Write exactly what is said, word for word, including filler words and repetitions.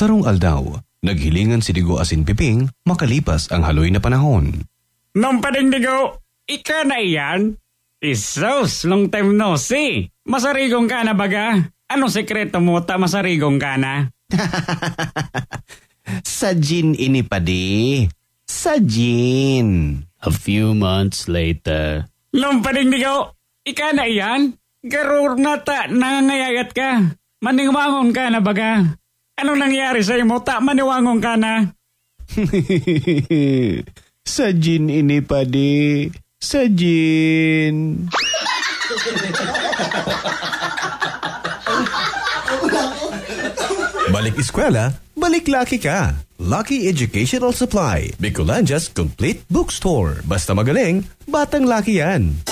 Sarong aldaw, naghilingan si Digo asin Piping makalipas ang haloy na panahon. Nung pading Digo, ika na iyan? Isos, long time no see. Masarigong ka na baga? Anong sekreto mo ta masarigong ka na? Sa gin ini padi. Sa gin. A few months later. Nung pading Digo, ika na iyan? Garur na ta, nangangayayat ka. Maniwangon ka na baga? Anong nangyari sa imo ta? Maniwangon ka na? Sa gin ini padi. Sa gin. Balik eskwela, balik laki ka. Lucky Educational Supply, Bicolandia's complete bookstore. Basta magaling, batang laki yan.